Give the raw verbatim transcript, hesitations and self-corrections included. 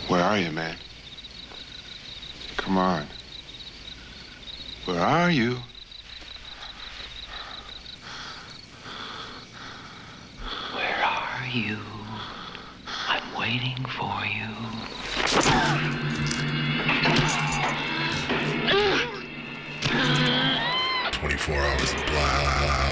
Where are you, man? Come on. Where are you? Where are you? I'm waiting for you. twenty-four hours of blind.